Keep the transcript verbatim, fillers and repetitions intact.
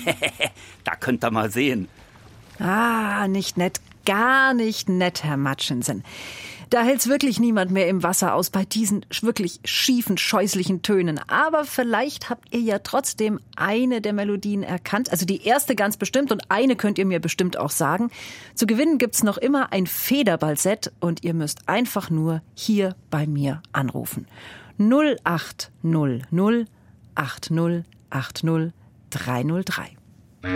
Da könnt ihr mal sehen. Ah, nicht nett, gar nicht nett, Herr Matschensen. Da hält's wirklich niemand mehr im Wasser aus bei diesen wirklich schiefen, scheußlichen Tönen. Aber vielleicht habt ihr ja trotzdem eine der Melodien erkannt. Also die erste ganz bestimmt und eine könnt ihr mir bestimmt auch sagen. Zu gewinnen gibt's noch immer ein Federball-Set und ihr müsst einfach nur hier bei mir anrufen. null acht null null acht null acht null drei null drei.